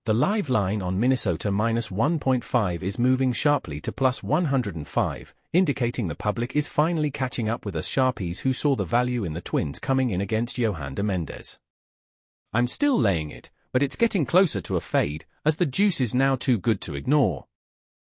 The live line on Minnesota minus 1.5 is moving sharply to plus 105, indicating the public is finally catching up with us sharpies who saw the value in the Twins coming in against Yohan de Mendez. I'm still laying it, but it's getting closer to a fade, as the juice is now too good to ignore.